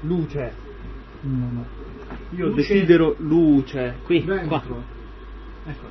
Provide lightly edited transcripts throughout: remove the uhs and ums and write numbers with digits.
Luce. No. Io desidero luce. Qui, Dentro. qua. Ecco.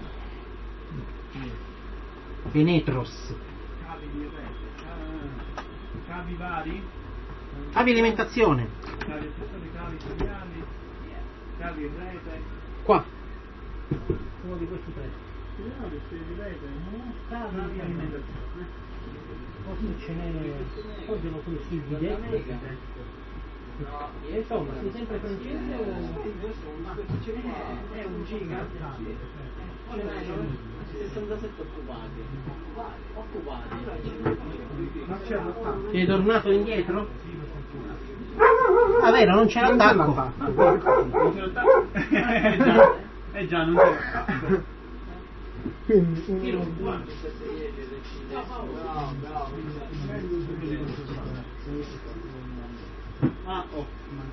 Penetros. Cavi di rete. Cavi vari. Cavi alimentazione. Cavi accessori, cavi seriali. Cavi in rete. Qua. Uno di questi tre. Seriali, di rete. Cavi Cavi alimentazione. Forse ce n'è. Oggi non sono si vede. Insomma, sei sempre francese o. È un giga. 67 occupati. Ma c'è l'attacco. Sei tornato indietro? Ah, vero, non c'è l'attacco. Già, non c'è. Quindi Ah, oh.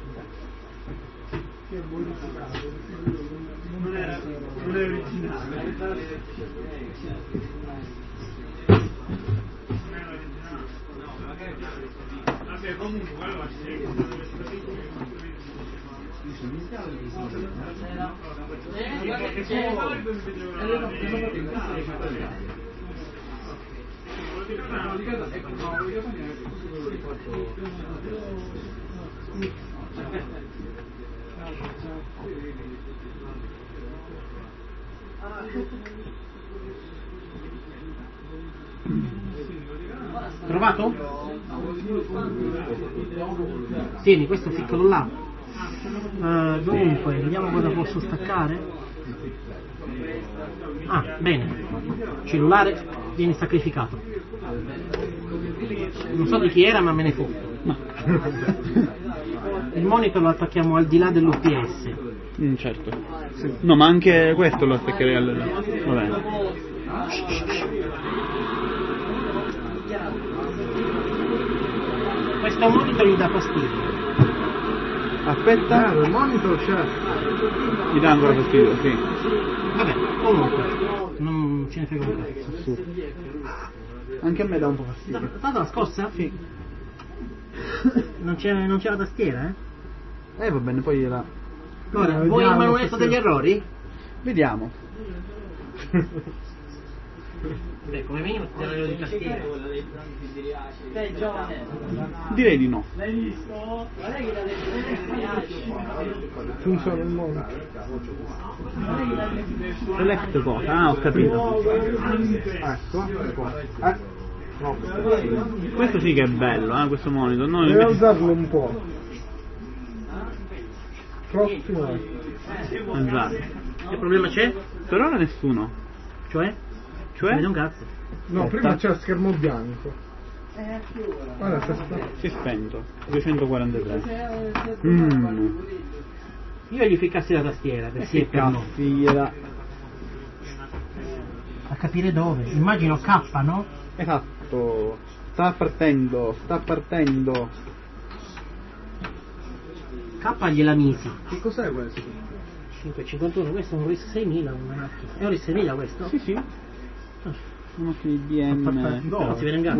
che è modificato. Non è originale. Vabbè, comunque quello va Trovato? Tieni, questo ficcalo là. Dunque, vediamo cosa posso staccare. Ah, bene. Cellulare viene sacrificato. Non so di chi era, ma me ne fotto. Il monitor lo attacchiamo al di là dell'UPS. Certo. Sì. No, ma anche questo lo attaccherei al... Vabbè. Questo monitor gli dà fastidio. Aspetta. Il monitor c'è. Mi dà ancora fastidio, sì. Vabbè, comunque, non ce ne frega un cazzo. Assurdo. Anche a me dà un po' fastidio. Dato la scossa? Sì. Non c'è la tastiera, eh? Va bene, poi la... Allora, vuoi il manuetto degli errori? Vediamo. Beh, come minimo tirario di tastiera. Sei giovane. Direi di no. L'hai visto? Guarda che la Funziona il monitor. Select cosa? Ah, ho capito. Ecco. Questo sì che è bello, questo monitor. No, Devi invece... alzarlo un po'. Troppo no. Esatto. Che problema c'è? Per ora nessuno. Cioè? Cioè? Vedi un cazzo. No, prima c'era schermo bianco. Guarda, Si è spento. 243. Io gli ficcassi la tastiera, per sì e per no. Figliela. A capire dove. Immagino K, no? Esatto. Sta partendo. K gliela misi. che cos'è questo? 551, questo è un RIS 6000, una macchina. È un RIS 6000 questo? Sì, sì. Una macchina IBM. No, si vede in gara.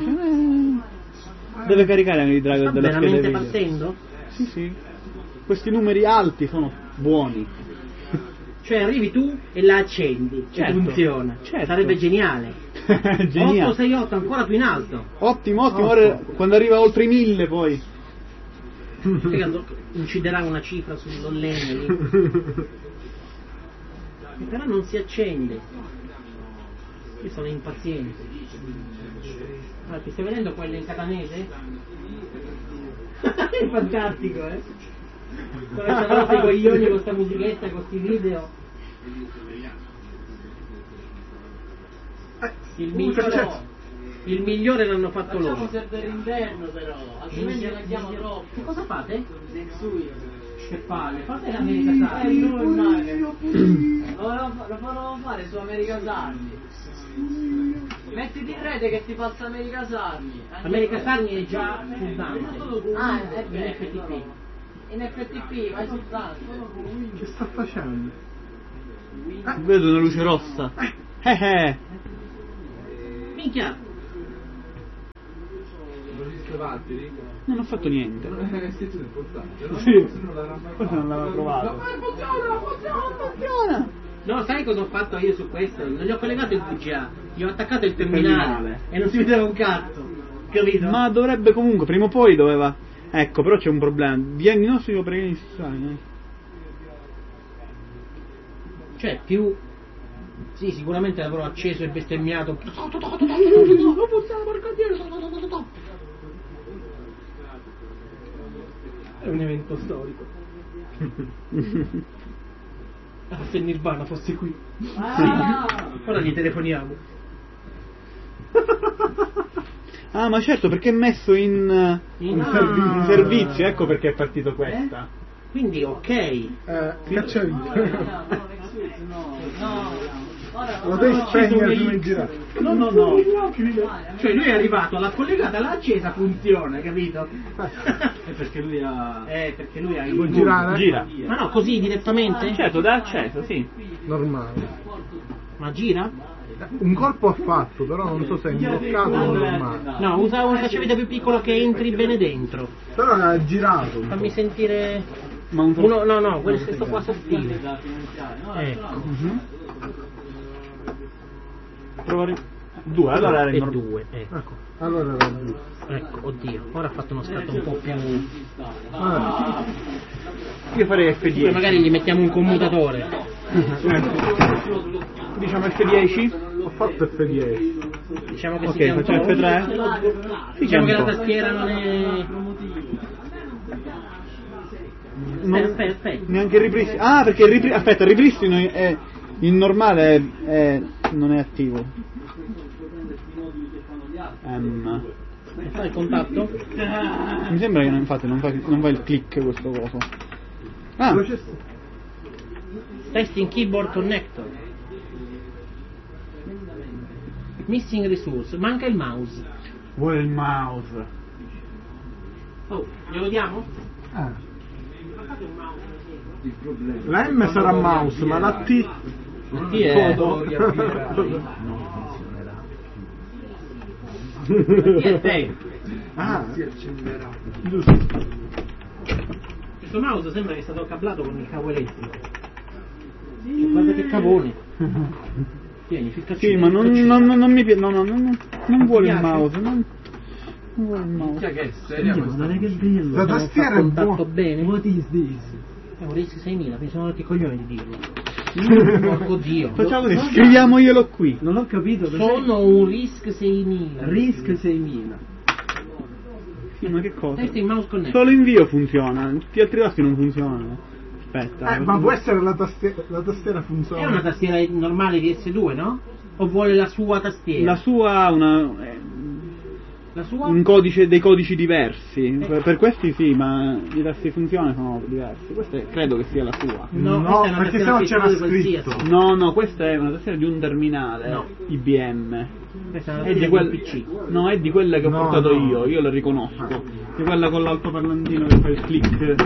Deve caricare anche i driver Sta della scheda veramente video. partendo? Sì, sì. Questi numeri alti sono buoni. Cioè arrivi tu e la accendi, Certo. e funziona. Certo. Sarebbe geniale. Geniale. 868 ancora più in alto. Ottimo. Ora, quando arriva oltre i 1000 poi. Spiegando, inciderà una cifra sull'ollene lì. Che però non si accende. Io sono impaziente. Allora, ti stai vedendo quello in catanese? È fantastico, eh? Come stavano i coglioni con sta musichetta, con sti video. Il migliore l'hanno fatto facciamo loro. server interno però, altrimenti ne andiamo troppo. Che cosa fate? Nexuio. Che palle, fate l'America Sardi. Lo farò fare su America Sardi. Mettiti in rete che ti passa America Sardi. America Sardi è già sul Dante. Ah, è in vero. FTP. In FTP, vai sul Dante. Che sta facendo? Vedo una luce rossa. Minchia! Non ho fatto niente. Sì. Forse non l'aveva provato. Funziona! No, sai cosa ho fatto io su questo? Non gli ho collegato il VGA, gli ho attaccato il terminale e non si vedeva un cazzo, capito? Ma dovrebbe comunque, prima o poi doveva... Ecco, però c'è un problema. Diagnostico preiniziale. Cioè, più... Sì, sicuramente l'avrò acceso e bestemmiato. È un evento storico. Se Nirvana fosse qui. Ora gli telefoniamo. Ah, ma certo, perché è messo in servizio, ecco perché è partito questa. Quindi ok. Cacciavite. Ora Lo devi spegnere prima di girare. No. Cioè lui è arrivato, l'ha collegata, l'ha accesa, funziona, capito? È perché lui ha... Perché lui ha il... Può girare? Gira. Ma no, così direttamente? Certo, da acceso, sì. Normale. Ma gira? Un colpo ha fatto, però non so se è imbloccato o normale. No, usa una cacciavite più piccola che entri bene dentro. Però ha girato. Fammi sentire... Ma un Uno, no, questo qua sottile. Ecco. Provare... 2, allora era E in normale. 2, ecco. Ecco, allora era giù. Ecco, oddio, ora ha fatto uno scatto un po' più... Io farei F10. Poi magari gli mettiamo un commutatore. Diciamo F10. Ho fatto F10. Diciamo che Ok, si dia un facciamo po'. F3. Diciamo che la un po'. tastiera non è... Aspetta. Neanche il ripristino. Ah, perché aspetta, il ripristino è in normale non è attivo. Fai il contatto? Mi sembra che infatti non fa il click questo coso. Ah, Testing keyboard connector. Missing resource, manca il mouse. vuole il mouse. Oh, glielo diamo? Il problema. La M sarà mouse, ma la T... Chi è? Chi è te? Ah, Si accenderà. Questo mouse sembra che è stato cablato con il cavo elettrico. Cioè, guarda che cavone. Tieni, ficcaci. Sì, ma non mi piace. Non vuole il mouse. Non vuole il mouse. Che è seria questa? la tastiera è contatto buona. bene. What is this? È un RISC 6000, mi sono dati i coglioni di dirlo. Porco Dio. Facciamo così, scriviamoglielo qui. Non ho capito. Sono un RISC 6000. RISC 6000. Sì, ma che cosa? Testing mouse connect. Solo invio funziona, tutti gli altri tasti non funzionano. Aspetta. Ma può essere la tastiera funziona. È una tastiera normale di S2, no? O vuole la sua tastiera? La sua ha La sua? un codice, dei codici diversi. Per questi sì, ma i tasti funzione sono diversi. Questa credo che sia la sua. No, No, questa è una perché tastiera sennò c'era PS2 qualsiasi. scritto. No, questa è una tastiera di un terminale No. IBM. Questa è una È di tastiera di quel... PC. No, è di quella che ho No, portato no. io la riconosco. Di quella con l'altoparlantino che fa il click.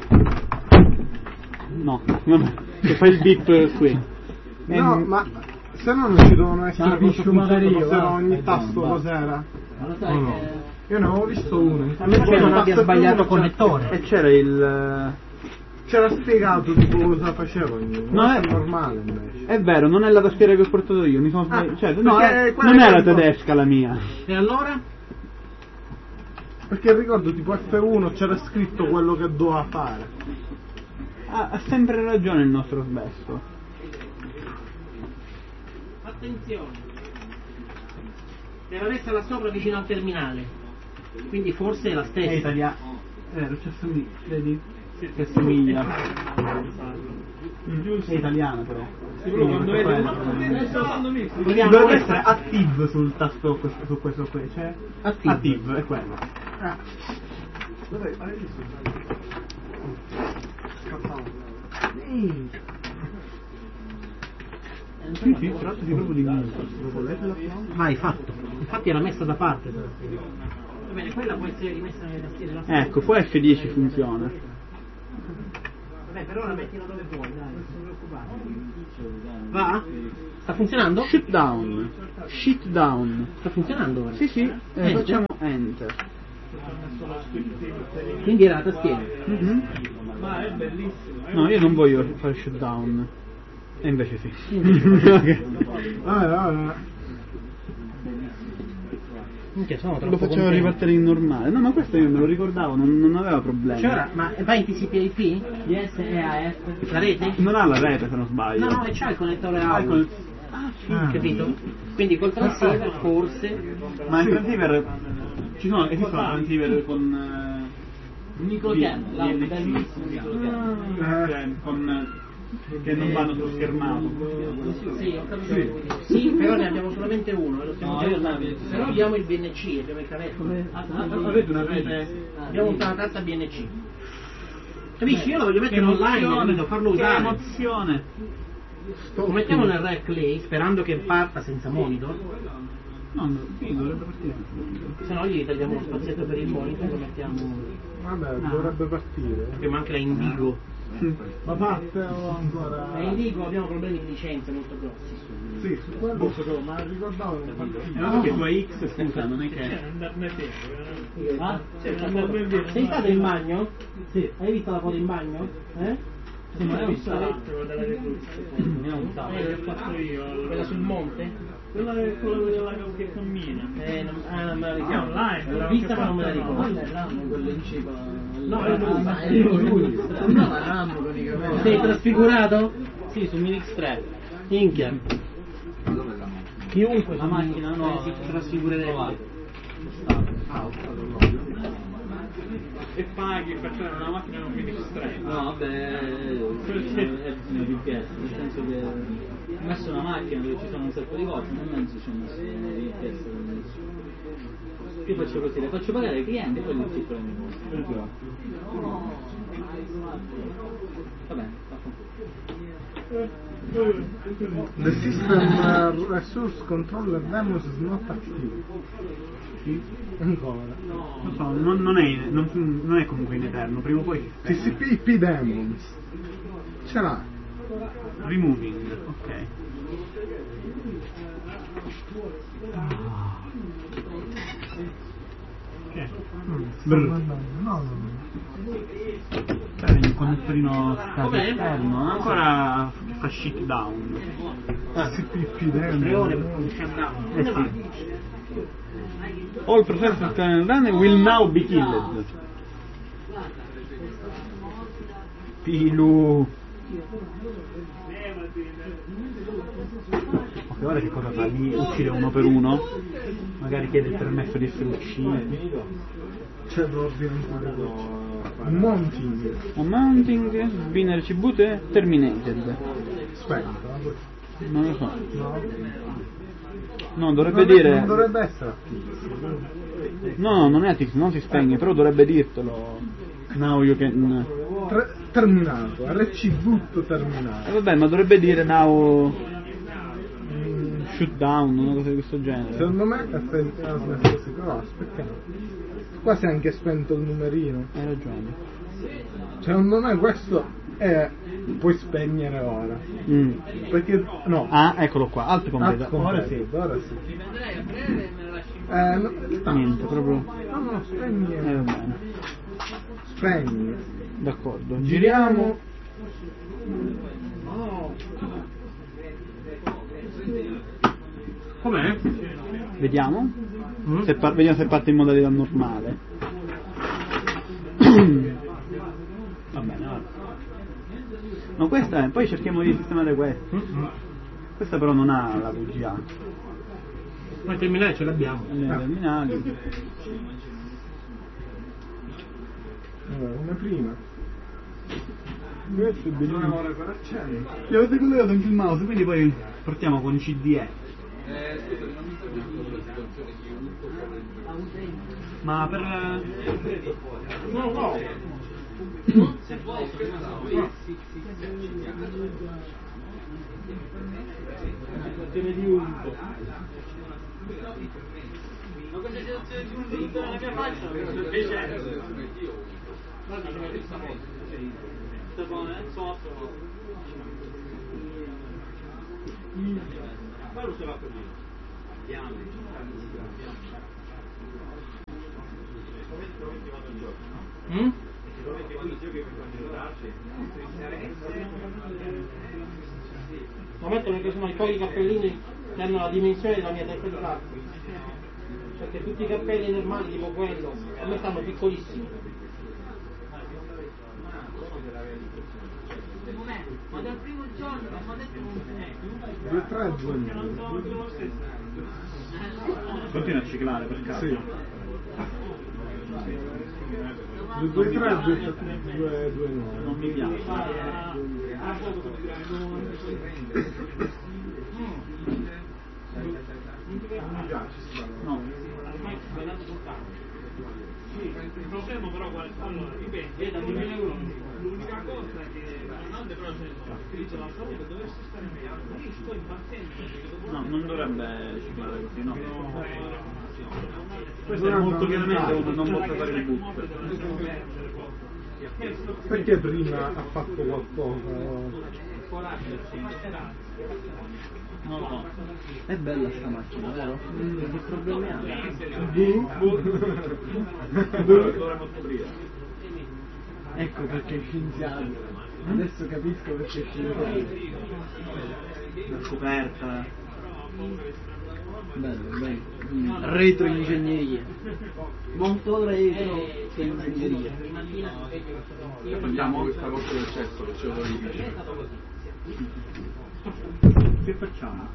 No, vabbè, che fa il beep qui. No, ma se no non ci devono essere cose funzionanti, cos'era ogni tasto cos'era? Ma lo sai No. che... Io ne avevo visto uno. A meno che non abbia sbagliato il connettore. E c'era il... C'era spiegato tipo cosa faceva ognuno. No, No, è è- normale invece. È vero, non è la tastiera che ho portato io, mi sono sbagliato. Cioè, no, perché quella non che era ho portato- tedesca la mia. E allora? Perché ricordo tipo F1 c'era scritto quello che doveva fare. Ha sempre ragione il nostro sbesto. Attenzione. Era messa là sopra vicino al terminale. Quindi forse è la stessa. È italiano. Ci assomiglia, vedi? Che assomiglia. È italiana però. Proviamo Dovrebbe questa. essere active sul tasto su questo qui, cioè Active. è quello. Sì, trattasi proprio di Vai, fatto. Infatti era messa da parte. Va bene, quella può essere rimessa nelle tastiere della sala. Ecco, qua F10 funziona. Vabbè, per ora mettila dove vuoi, dai, non ti preoccupare. Va? Sta funzionando? Shut down. Sta funzionando ora? Sì, Enter. facciamo enter. ci ho messo lo squid team per i- Quindi era la tastiera. Ma è bellissimo. No, io non voglio fare shutdown. E invece sì. Minchia, sono Lo troppo facevo contento. ripartire in normale. No, ma questo io me lo ricordavo, non aveva problemi. Cioè ora, ma va in TCP/IP? DS e AF? La rete? Non ha la rete se non sbaglio. No, e c'ha il connettore Ah, audio. col- Capito? Quindi col transceiver forse. Ma il transceiver esistono transceiver con Un microcam, là, un VNC, bellissimo microcam. cioè, che non vanno sullo schermato. Sì, ho capito. Sì, però ne abbiamo solamente uno. E lo stiamo No, già io usando. no, Se no abbiamo il BNC, abbiamo il cavetto. Avete una rete? Abbiamo una carta BNC. Capisci? Io lo voglio mettere online, devo farlo Che usare. emozione! Lo mettiamo nel rack lì, sperando che parta senza monitor. No, sì, dovrebbe partire. Se no gli tagliamo lo spazietto per il monitor e lo mettiamo. Vabbè, dovrebbe partire. Perché anche la Indigo. Ma parte o ancora? La Indigo abbiamo problemi di licenza molto grossi. Sì, su quello so, ma ricordavo che partire. È che tua X, scusa, non è che... Andarne dentro, Ah? andarne dentro. Sei stato in bagno? Sì. Hai visto la foto in bagno? Sì, ma Hai hai visto visto l'altro della Ne ho un sacco. l'ho fatto io. Quella sul monte? Quella è quella della che cammina. Non me la ricordo. Online, L'ho vista ma non me la ricordo. Quella è RAM, quello in cima. No, è lui. Ah, è lui. No, la RAM con i capelli. Sei trasfigurato? Sì, su Minix 3. Minchia. Chiunque La macchina no, si trasfigurerebbe. E paghi per fare una macchina non mi distrai. No, vabbè, è una richiesta, nel senso che ho messo una macchina dove ci sono un sacco di cose, non penso ci ho messo una richiesta. Io faccio così, le faccio pagare ai clienti e poi li ci prendo. Va bene, The system resource controller demos is not active. Ancora. Non so, non è comunque in eterno, prima o poi si spegne. TCP/IP demos. Ce l'ha. Removing, ok. Che? No. C'è il connettorino stato esterno, ancora fa shit down. TCP/IP demos. 3 ore shutdown. Eh sì. All processors can run will now be killed. Pilu. Ok, ora che cosa fa? Li uccide uno per uno? Magari chiede il permesso di essere uccisi. C'è l'ordine di mounting. Mounting, binary cibute, terminated. Spento. Non lo so. No. No, dovrebbe dire. Non dovrebbe essere attivo. No, non è attivo, non si spegne, però dovrebbe dirtelo. Now you can. Terminato. RC boot terminato. Vabbè, ma dovrebbe dire now. Shoot down, una cosa di questo genere. Secondo me ha smesso così, però aspettiamo. Qua si è anche spento il numerino. Hai ragione. Secondo me questo è. Puoi spegnere ora. Perché. No. Ah, eccolo qua, alt completa. Ora sì. Ora sì. Andrei a breve e me la lasci. Niente, proprio. No, spegni. Va bene. Spegni. D'accordo. Giriamo. Com'è? Vediamo. Vediamo se parte in modalità normale. Va bene, va. No, questa è, poi cerchiamo di sistemare questa. Questa però non ha la VGA. Ma il terminale ce l'abbiamo. Andiamo ai terminali. Allora, una prima. Questo è bellissimo. Ora per accendere. Gli avete collegato anche il mouse, quindi poi partiamo con CDE. Ma per... No. Se vuoi, Di unico. ma questa situazione di un dritto nella mia faccia guarda che mi questa volta sta buona, soffro poi lo si va così Lo metto perché sono i pochi cappellini che hanno la dimensione della mia testa di carta. Perché tutti i cappelli normali tipo quello a me stanno piccolissimi. Ma dal primo giorno mi ha detto 2-3, 2 Continua a ciclare per caso. Sì. 2-3, 2-9. Non mi piace. No. il problema però allora dipende da l'unica cosa che Ronaldo però dice la salute dovresti stare meglio, io sto impazzendo perché dopo No, non dovrebbe ciclare così, no. Questo è molto chiaramente uno non posso fare il booster. Perché prima ha fatto qualcosa? Non lo so. È bella sta macchina, vero? Che problemi ha? Dovremmo scoprire. Ecco perché è scienziato. Adesso capisco perché è scienziato. La scoperta. Bello, bello. Retro ingegneria. Molto retro che ingegneria. Facciamo questa cosa del cesso che ce lo dice. Che facciamo?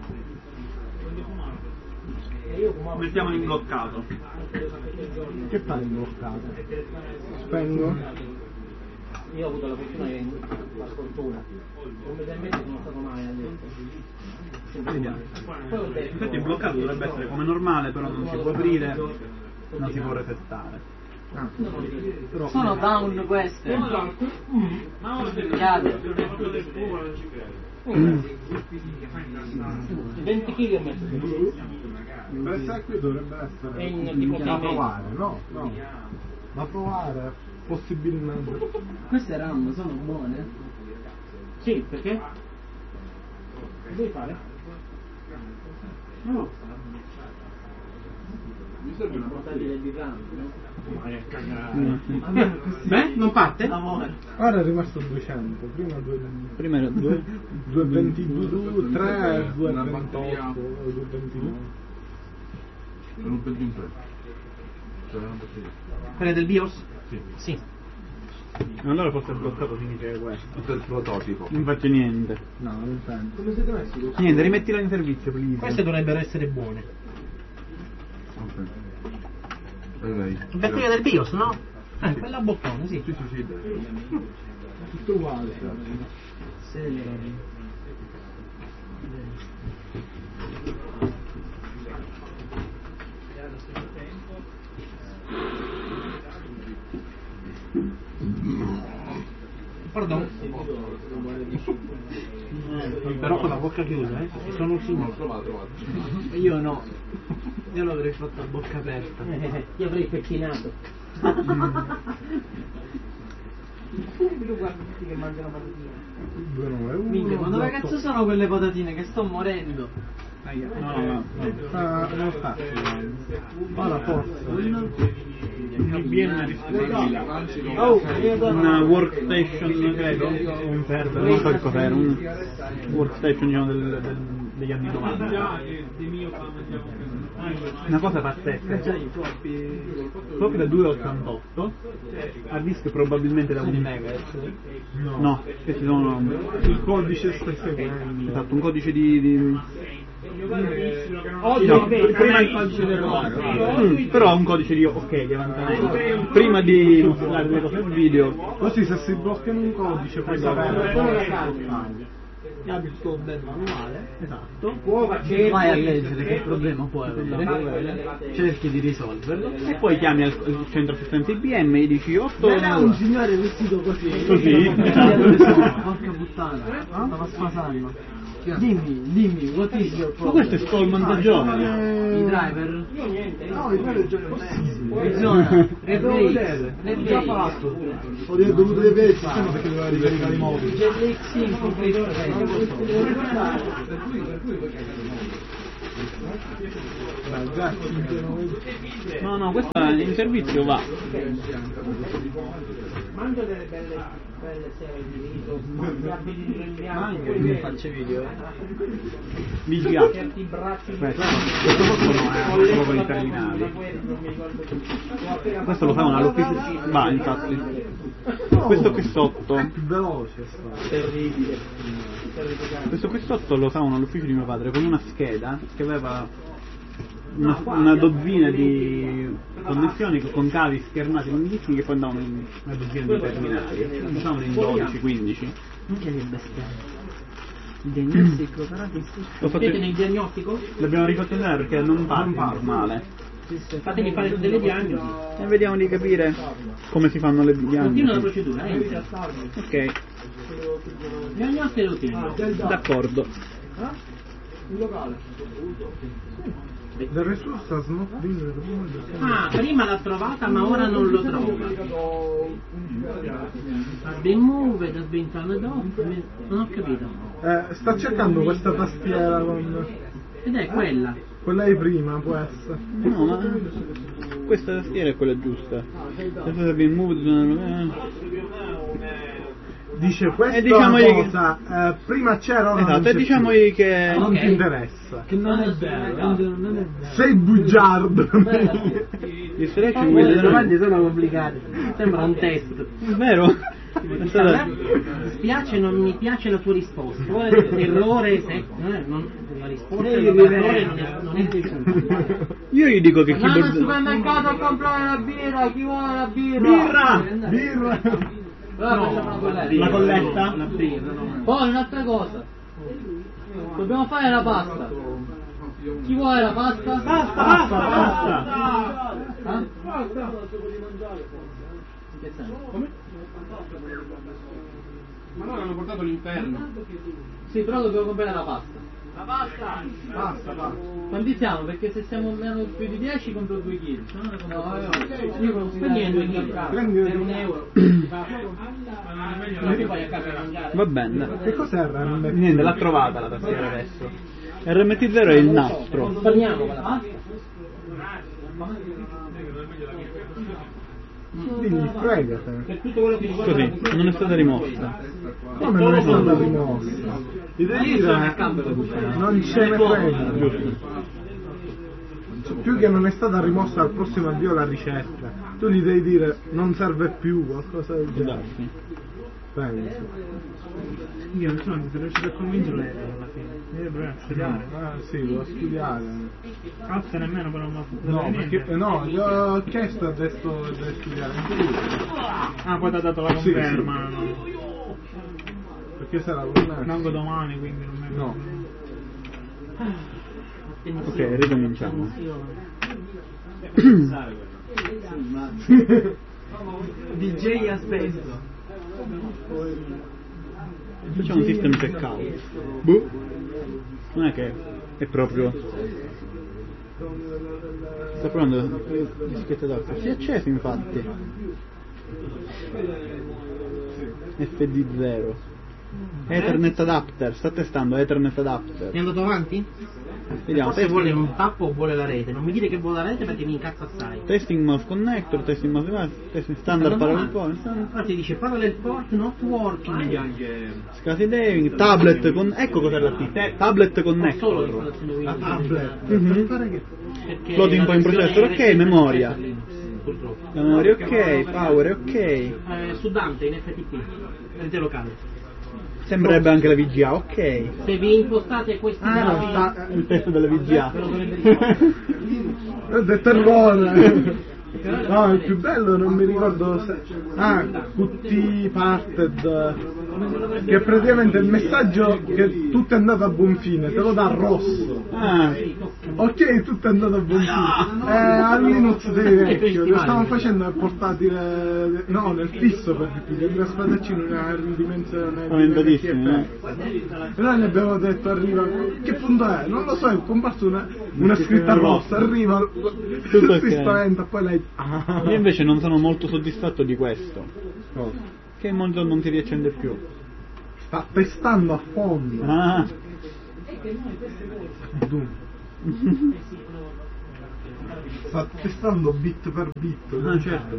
Mettiamolo in bloccato. Che fai in bloccato? Spengo? Io ho avuto la fortuna che la sfortuna. Un mese e mezzo sono stato male Vediamo. Infatti il bloccato dovrebbe essere come normale, però non si può aprire, non si può resettare. Sono down queste. Cade. 20 kg e mezzo. Per essere qui dovrebbe essere È in tipo da provare, no? No. Da provare, possibilmente. Queste RAM sono buone? Sì, perché? Che devi fare? No. Mi serve una Portatile di RAM, no? Beh, non parte? Amore. Ora è rimasto 200, prima Prima era 222, 3, Una 228, batteria. 229. Per un bel giunto. Cioè una batteria. Quella del BIOS? Sì. Sì. Allora forse il bloccato significa questo. Per il prototipo. Non faccio niente. No, non penso. Come siete messi? Niente, rimettila in servizio, please. Queste dovrebbero essere buone. Ok. E lei? Per quella del BIOS, no? Quella a bottone, sì. Sì, sì, sì. Tutto uguale. Pardon. Però con la bocca chiusa, sono sicuro. Trovato. Io no. Io l'avrei fatto a bocca aperta. Io avrei pettinato. Tu guarda tutti che mangiano patatine. 291. Minchia, ma dove cazzo sono quelle patatine che sto morendo? No. Non sta. Ora forse. IBM disponibile. Oh, io Una workstation, credo, un server, non so che cos'era, un workstation diciamo, degli anni 90. Una cosa pazzesca. So che da 2,88 a disco probabilmente da 1 MHz. No, questi sono Il codice stesso. esatto, un codice di Oggi no, prima prima il codice del romano. però ha un codice di ok di avanzamento. Prima di mostrare le cose al video. Così se si blocca in un codice puoi sapere Solo la come carta. Apri il tuo bel manuale. Esatto. Uova, Vai a leggere che problema puoi avere. Cerchi di risolverlo. E poi chiami al centro assistenza IBM e gli dici 8 Non è un signore vestito così. Così, Dove sono? Porca puttana. Stava sfasando. Dimmi, what is your ma problem? questo è Stallman da giovane. I driver? Io niente. No, il vero è già possibile. Bisogna. Le Devo vedere. base. L'ho già fatto. Ho dovuto vedere il sistema perché doveva ricaricare i modi. GLX in completore. No, questo in servizio va. Mangio delle belle serie di riso, abili di bianco, Non faccio video. VGA. certi bracci di Questo posto no, è solo per i terminali. Questo lo fanno all'ufficio. Va, infatti. Questo qui sotto. È più veloce sta. terribile. Questo qui sotto lo usavano all'ufficio di mio padre con una scheda che aveva una dozzina di connessioni con cavi schermati lunghissimi che poi andavano in una dozzina di terminali. Diciamo in 12-15. Minchia che bestiale. Il diagnostico, però che L'ho fatto Siete nel diagnostico? L'abbiamo rifatto vedere perché non parte normale. Fatemi fare delle diagnosi. E vediamo di capire come si fanno le Continua la diagnosi. procedura, Ok, Diagnosi e routine. d'accordo. The resource has not been removed. Ah, prima l'ha trovata ma ora non lo trova. Has been moved, has been turned off. Non ho capito. Sta cercando questa tastiera con... Ed è quella. Quella di prima, può essere. No, ma questa tastiera è quella giusta. Questa è ben Dice questa diciamogli cosa, prima c'era, ora non esatto, c'è e diciamogli che più. Non Ok. ti interessa. che non è vero, non è vero. Sei bugiardo. il selection Quelle quelle domande sono complicate. Sembra un test. è vero? È stata- Mi spiace, non mi piace la tua risposta. Errore, la risposta dell'errore non è piaciuta. Io gli dico che Andiamo al keyboard supermercato a comprare la birra, chi vuole la birra? Birra. No, la colletta? La birra, no. Poi un'altra cosa. Dobbiamo fare la pasta. Chi vuole la pasta? Basta. Ah? In che senso? Ma loro hanno portato l'inferno. Sì, però dobbiamo comprare la pasta. Basta. Quanti siamo? Perché se siamo meno più di 10 contro 2 kg. No, io non spendo 2 kg. Prendi Per €1. Non ti vai a casa a mangiare. Va bene. Che cos'è RMP? Niente, l'ha trovata la tastiera adesso. RMT0 è il nastro. Spagniamo con la pasta. Digli, fregate. Per tutto quello che riguarda Così, non è stata rimossa. Come non è stata rimossa? Gli devi Io sono a dire, campo per cucinare. non ce ne frega. Giusto. Più che non è stata rimossa al prossimo avvio la ricetta. Tu gli devi dire, non serve più, qualcosa del genere. Darsi. Penso. Io non sono riuscito a convincerlo alla fine. Io dovevo studiare. Sì, devo studiare. Alza nemmeno però non No, perché no, gli ho chiesto adesso di studiare anche lui. Ah, poi ti ha dato la Sì, conferma. Perché sarà un Manco domani, quindi non è. No. Ok, ricominciamo. DJ aspetto. Facciamo un system checkout. Boh. Non è che è proprio. Sta provando le schede d'acqua. Si è acceso infatti. FD0. Ethernet adapter, sta testando Ethernet È adapter. andato avanti? Vediamo, Forse vuole testing, un tappo o vuole la rete. Non mi dire che vuole la rete perché mi incazza assai. testing mouse connector, testing mouse device, testing standard parallel port, Infatti dice parallel port not working. SCSI saving, tablet con. Ecco cos'è la T, tablet Solo connector. l'installazione Windows. Tablet. Mhm. Per fare che? Perché Floating la point versione processor, ok, RTX memoria. Purtroppo. La memoria ok, power ok. Su Dante in FTP, rete locale. Sembrerebbe anche la VGA, ok. Se vi impostate questi dati, Il testo della VGA. ve lo dovete ricordare. Ho detto è buono. No, il più bello non mi ricordo se... QT Parted, che è praticamente il messaggio che tutto è andato a buon fine, te lo dà rosso. Ah, Ok, tutto è andato a buon fine. Al Linux dei vecchio, lo stavamo facendo nel portatile, no, nel fisso per di più, che il mio spadaccino era in dimensione Aumentatissimo, e noi ne abbiamo detto, arriva, che punto è? Non lo so, è comparsa una scritta rossa, arriva, Tutto si ok. spaventa, poi lei... io invece non sono molto soddisfatto di questo. Che il monitor non si riaccende più. Sta testando a fondo. Ah, Dum. Sta testando bit per bit. Ah, certo.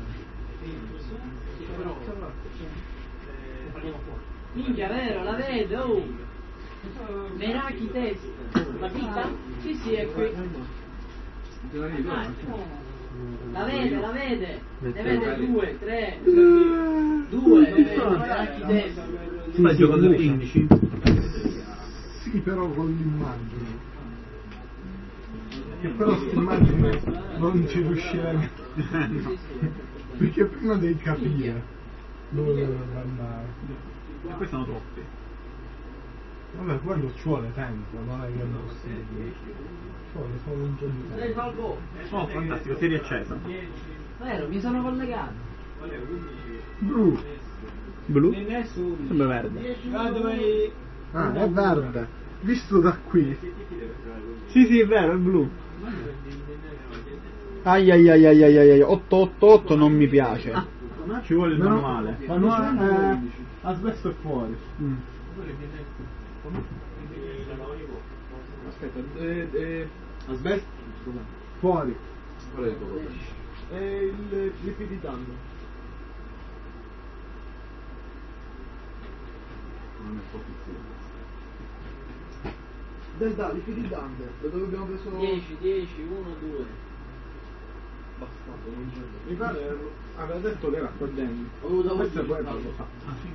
Minchia, vero, la vede, oh! Meraki test. La picca? Sì, sì, è qui. La vede. Ne vede 2, 3, 2, Meraki test. Sta giocando il 15. Sì, però con l'immagine. Che però quest'immagine non ci riusciremo. Perché prima devi capire dove deve andare. E poi sono troppi. Vabbè, quello ci vuole tempo, non è che è possibile. Ci vuole solo un po' di tempo. Oh, fantastico, serie accesa. Vero, mi sono collegato. Blu. Blu? Sembra verde. Ah, è verde. Visto da qui. Sì, è vero, è blu. Ai 888 non mi piace. Ci vuole il manuale. Manuale asbesto è fuori. Aspetta, asbesto? Scusa. Fuori. Qual è il tuo? È il lipiditando. Non è posizione. Delta, lipiditando. Da dove abbiamo preso? 10, 1, 2. Bastardo, non c'è. Mi pare aveva detto che era qua dentro. Ho avuto Questo è poi voglia. lo fa. Ah sì.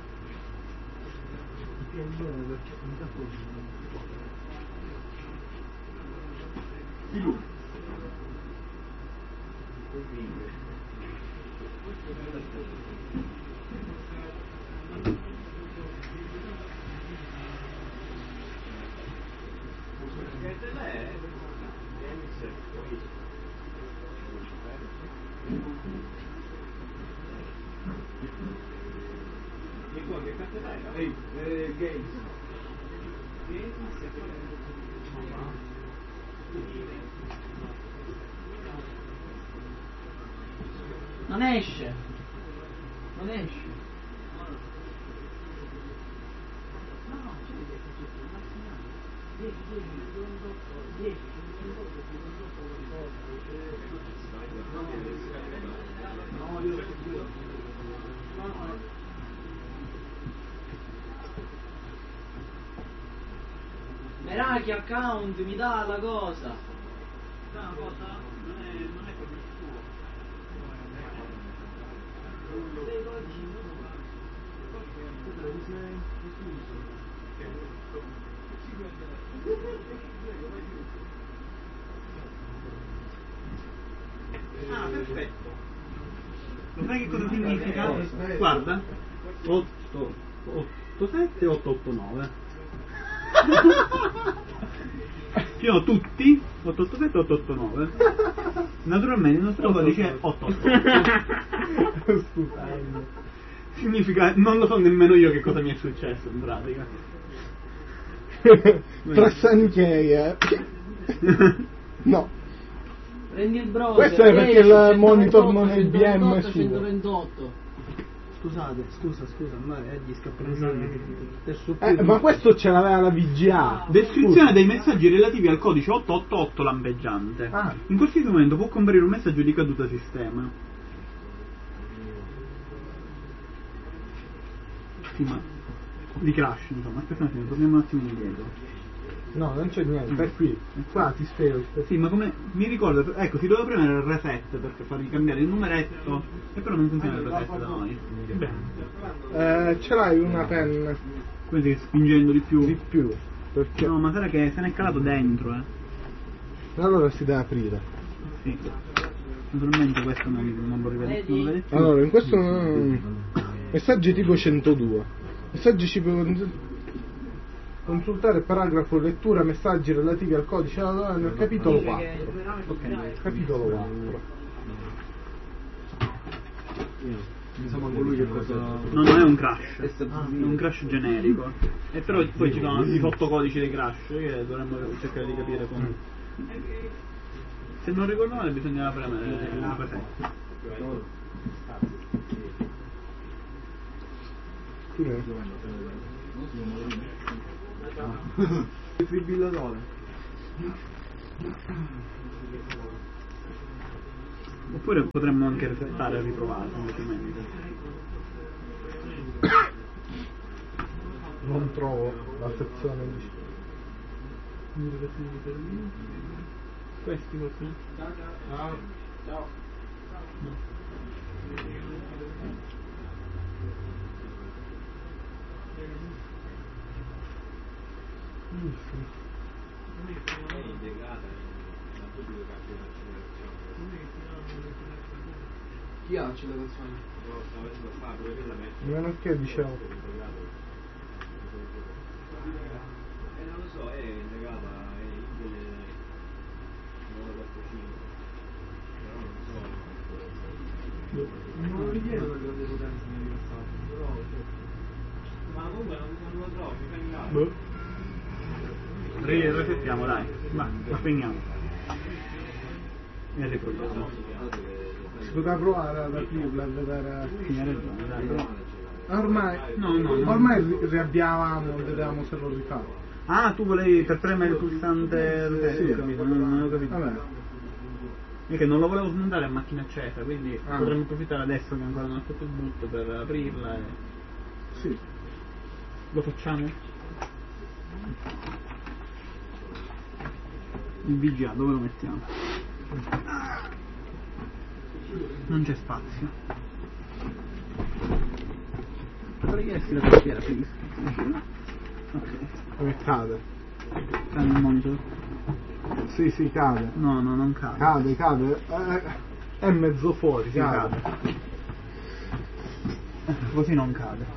Pilu. Games. Non esce. Meraki account, mi dà la cosa. Non è proprio il suo. Ah, perfetto. Lo sai che cosa significa? Guarda. 87 889. Ci sono tutti 887 889. Naturalmente il nostro codice è 888. Stupendo. Significa, non lo so nemmeno io che cosa mi è successo in pratica. Tra sanchiere. No. Prendi il browser. Questo è perché il 128, monitor non è 128, BM 128. Scusa, ma gli scappano i soldi. Ma questo ce l'aveva la VGA. Descrizione dei messaggi relativi al codice 888 lampeggiante. Ah. In qualsiasi momento può comparire un messaggio di caduta sistema. Sì, ma di crash, insomma. Aspetta un attimo, torniamo un attimo indietro. No, non c'è niente, è qui. Qua ti spiego. Sì, ma come mi ricordo, ecco, si doveva premere il reset per fargli cambiare il numeretto, e però non funziona il reset da noi. Bene. Ce l'hai una penna Quindi spingendo di più. di più. Perché No, ma sarà che se n'è calato dentro, allora si deve aprire. Sì. Naturalmente questo non lo rivede più. Allora, in questo messaggi tipo 102. Messaggi tipo consultare paragrafo lettura messaggi relativi al codice nel capitolo 4. Ok, capitolo 4. Insomma, colui che cosa... No, non è un crash, è un crash generico. E però poi ci sono i sottocodici dei crash che dovremmo cercare di capire come. Se non ricordo male bisognava premere il reset. Defibrillatore. Oppure potremmo anche resettare e riprovare semplicemente. Non trovo la sezione di... Questi così? Chi ha accelerazione? Meno che dicevo. Non lo so, è legata in quelle 945, però non so. Non richiede una grande potenza nel passato, però Ma comunque non lo trovo, mi fa in caso. Boh. Resettiamo, dai. Va, lo spegniamo. E riproviamo. Si potrà provare ad aprirla e vedere... Sì, hai ragione, dai. Però... Ormai... No. Ormai riabbiamo, vediamo se lo rifà. Ah, tu volevi per premere il pulsante... Sì. Ho capito, non ho capito. Vabbè. È che non lo volevo smontare a macchina accesa, quindi Ah. potremmo approfittare adesso che ancora non ho fatto il boot per aprirla e... Sì. Lo facciamo? Il VGA dove lo mettiamo? Non c'è spazio. Potrei chiedersi la tastiera, please. Ok. Come cade? Cade il monitor? Sì, cade. No, non cade. Cade. È mezzo fuori, Sì, cade. Così non cade.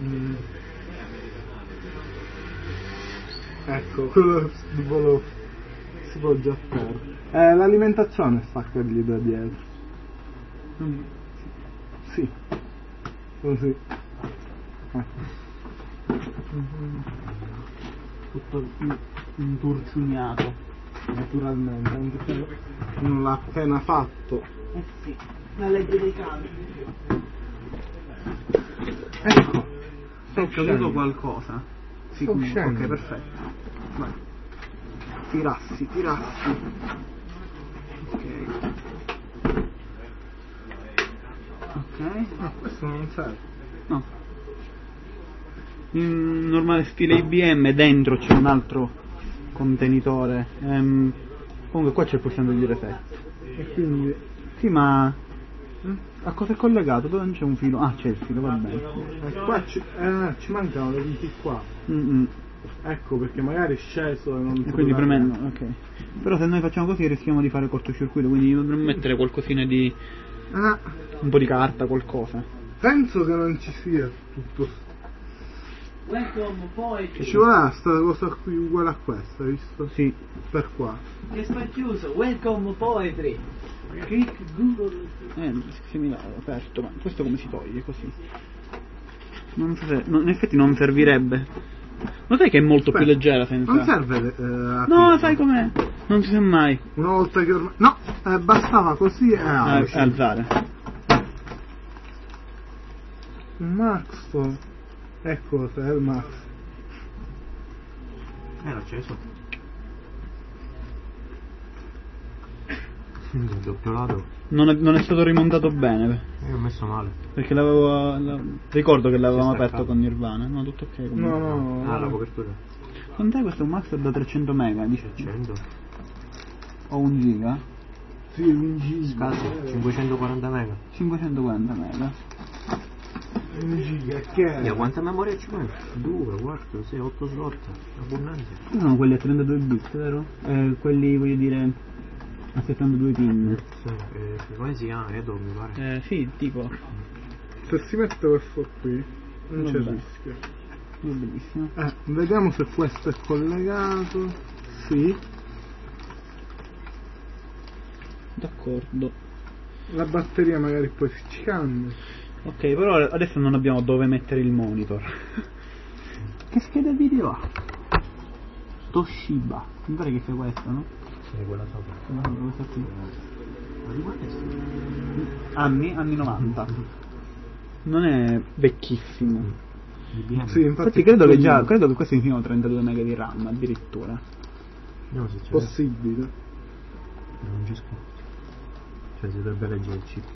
Ecco, quello si può già fare. L'alimentazione staccargli da dietro. Sì. Così. Tutto inturciuniato. Naturalmente, anche se non l'ha appena fatto. Eh sì, la legge dei cavi. Ecco. È caduto qualcosa. Sì, Sto comunque, ok, uscendo. perfetto. Vai. Tirassi. Ok. No, questo non serve. No. In normale stile IBM dentro c'è un altro contenitore. Comunque qua c'è il pulsante di reset. E quindi... Sì, ma a cosa è collegato? Dove non c'è un filo? Ah, c'è il filo, va bene. qua ci mancano le viti qua. Ecco, perché magari è sceso e non E si quindi potrà- premendo, ok. Però se noi facciamo così rischiamo di fare cortocircuito, quindi dovremmo mettere qualcosina di... Ah, un po' di carta, qualcosa. penso che non ci sia tutto. Welcome poetry. Ci vorrà sta cosa qui uguale a questa, visto? Sì. Per qua. Che sta chiuso. Welcome poetry. Click Google. Se mi l'ho aperto, ma questo come si toglie così? Non so se... in effetti non servirebbe. Lo sai che è molto più leggera senza... Non serve No, aprirlo. sai com'è? Non si sa mai. Una volta che ormai... No, bastava così e Alzare. Max. Ecco, è il Max. Era acceso. Il doppio lato. Non è stato rimontato bene. Io ho messo male. Perché ricordo che l'avevamo Si è aperto staccato. con Nirvana. No, tutto ok. comunque. No. Ah, la copertura. Quant'è questo? Un Max da 300 mega? Dice 100. o 1 giga? Sì, un giga. Cazzo, 540 mega. 540 mega. Un giga, che è? E quanta memoria ci mette? 2, 4, 6, 8 slot. Abbondante. Sono quelli a 32 bit, vero? Quelli, voglio dire, a 72 pin. Sì, come si chiama? Edo, mi pare. Sì, tipo. Se si mette questo qui, non c'è Vabbè. rischio. Va benissimo. Vediamo se questo è collegato. Sì. D'accordo. La batteria magari poi si cambia. Ok, però adesso non abbiamo dove mettere il monitor. Che scheda video ha? Toshiba. Mi pare che sia questa, no? Sì, quella sopra. Questa qui. Ma di quanto è? Anni 90. Non è vecchissimo. IBM. Sì, Infatti credo che questo siano 32 mega di RAM addirittura. Vediamo se c'è. possibile. Non c'è scritto. Cioè si dovrebbe leggere il chip.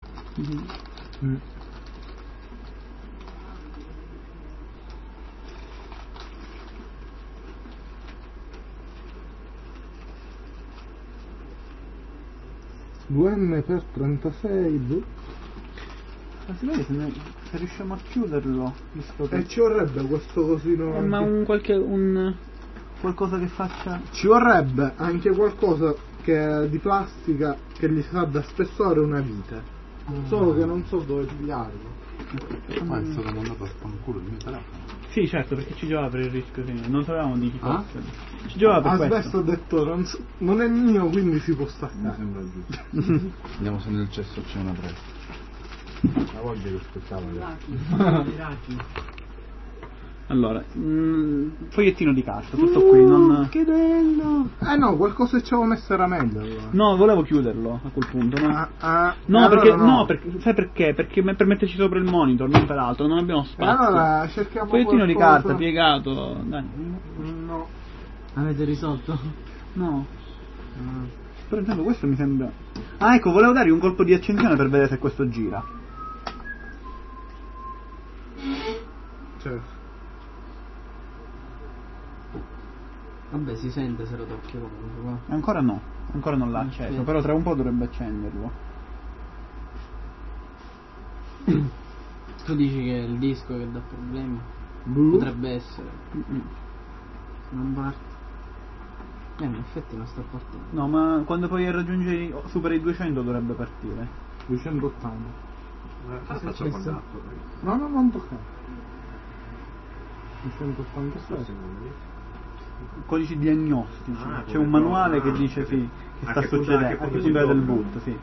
VM per 36. Ma si vede se riusciamo a chiuderlo, visto che... E ci vorrebbe questo cosino. ma qualcosa che faccia... Ci vorrebbe anche qualcosa che è di plastica che gli sa da spessore una vite. Solo che non so dove pigliarlo. Ma è stato mandato a fanculo il mio telefono. Sì, certo, perché ci giocava per il rischio, sì. Non sapevamo di chi fosse. Ci giocava per Asbesto questo. ho detto non è mio, quindi si può Mi staccare. sembra giusto. Vediamo se nel cesso c'è una presa. La voglia che aspettavo. Allora, fogliettino di carta, tutto qui, non... Che bello! No, qualcosa che ci avevo messo era meglio allora. No, volevo chiuderlo a quel punto, no? No, No, allora perché sai perché? Perché per metterci sopra il monitor, non per altro, non abbiamo spazio. Allora cerchiamo Fogliettino di qualcosa. carta, piegato, dai. No. Avete risolto? No. Per esempio questo mi sembra... Ah, ecco, volevo dargli un colpo di accensione per vedere se questo gira. Certo. Vabbè, si sente se lo tocchi comunque, va. Ancora no, ancora non l'ha acceso, però tra un po' dovrebbe accenderlo. Tu dici che è il disco che dà problemi? Potrebbe essere. Non parte. In effetti non sta partendo. No, ma quando poi raggiunge supera i 200 dovrebbe partire. 280. Faccio contatto. No, non toccare. 286. Codici diagnostici. C'è un manuale che dice sì, che sta succedendo a che punto è del boot, sì.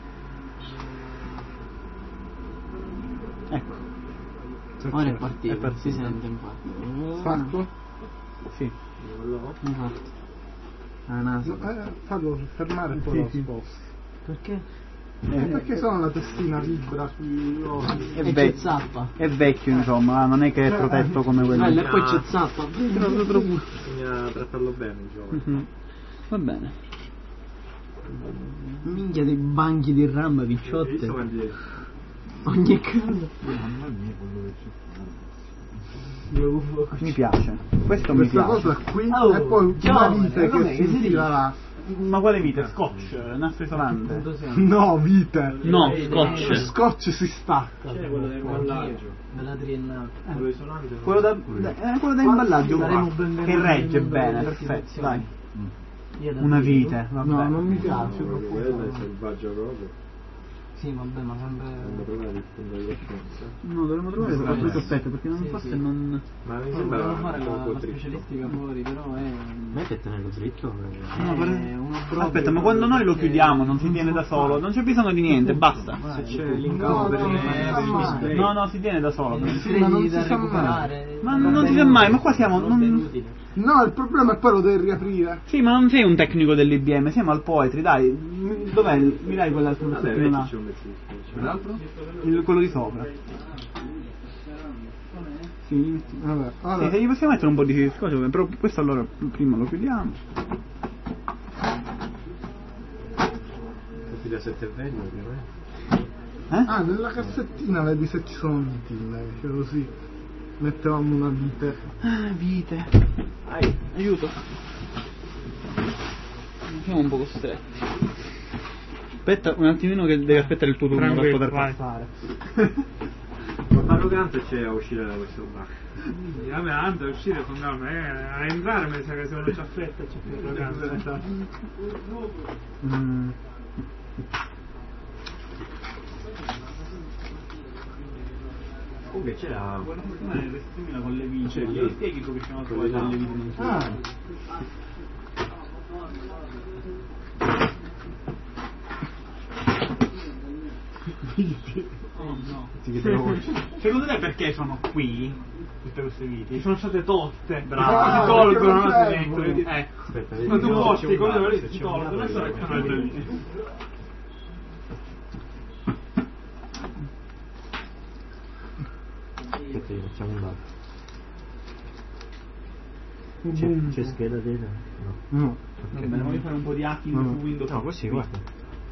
Ecco. Ora è partito, È partito. si sente infatti. Fatto? Sì. Infatti. La NASA. Fallo fermare e poi lo sposto. Perché? Perché sennò la testina vibra sui E c'è zappa. È vecchio, insomma, non è che è protetto come quello. E poi c'è zappa. Bisogna trattarlo bene, diciamo. Mhm. Va bene. Minchia dei banchi di RAM picciotte. Visto quanti... Ogni casa. Mamma mia, quello che c'è. Mi piace. Questo mi questa piace. cosa qui Oh, e poi una giovane, vite com'è che che si si tira là. Ma quale vite? Scotch, nastro isolante. No, vite. No, scotch. Scotch si stacca. quello dell'imballaggio. Della triennale. Quello isolante. Quello da imballaggio Saremo qua, benvenuti che regge in bene, mondo perfetto, delle dai. Una vite, vabbè. No, non mi piace. Quello è selvaggio proprio. Sì, vabbè, ma sempre. Non trovare il punto di coscienza. No, dovremmo trovare soprattutto aspetta, perché non forse sì. non... Ma mi Dobbiamo sembra fare un po' la dritto. specialistica fuori, però è. Ma è che tenerlo dritto? No, uno proprio aspetta, ma quando noi lo chiudiamo non si tiene da solo, non c'è bisogno di niente, basta. Se c'è No, per no, No, no, si tiene da solo. Sì, ma non da si sa mai. recuperare. Ma non si sa mai, ma qua siamo... No, il problema è poi lo devi riaprire. Sì, ma non sei un tecnico dell'IBM, siamo al Poetry, dai. Dov'è? Mi dai quell'altro Vabbè, pezzettino là? c'è un mezzino. L'altro? Quello di sopra. Sì, Vabbè, sì, allora, se gli possiamo mettere un po' di scotch, però questo allora prima lo chiudiamo. Tutti da 7,20 Eh? nella cassettina vedi se ci sono viti, che così mettevamo una vite. Ah, vite. Aiuto. Siamo un po' costretti. Aspetta un attimino che devi aspettare il tuo turno per poter passare. Ma arrogante c'è a uscire da questo bar. Vabbè, tanto a uscire fondamentalmente, a entrare mi sa che se uno c'ha fretta c'è più arroganza. Comunque c'era... Buona fortuna nel restimila con le vite. C'è lì. Lo spieghi tu che siamo trovati delle vite non ci Oh no. Secondo te perché sono qui? Tutte queste viti? Sono state tolte. Bravo. Si tolgono, perché non non si servono. dentro. Aspetta, Ma tu posti c'è un con bar, loro se si c'è un tolgono, bar, non so che allora, fanno lì. Aspetta, facciamo un dato. C'è scheda della? No. No. Va bene, voglio fare un po' di hacking su Windows. No, così, guarda.